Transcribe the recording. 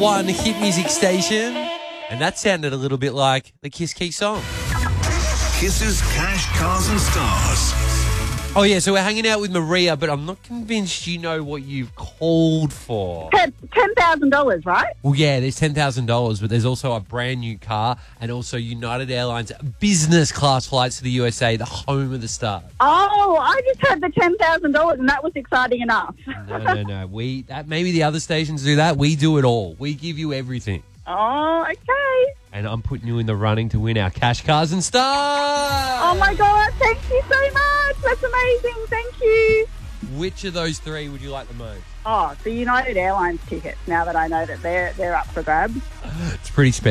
one hit music station. And that sounded a little bit like the Kiss Key song. Kisses, Cash, Cars and Stars. Oh, yeah, so we're hanging out with Maria, but I'm not convinced you know what you've called for. $10,000, right? Well, yeah, there's $10,000, but there's also a brand new car and also United Airlines business class flights to the USA, the home of the stars. Oh, I just heard the $10,000 and that was exciting enough. No. Maybe the other stations do that. We do it all. We give you everything. Oh, okay. And I'm putting you in the running to win our Cash, Cars and Stars. Oh, my God. Thank you so much. That's amazing. Thank you. Which of those three would you like the most? Oh, the United Airlines tickets, now that I know that they're up for grabs. It's pretty special.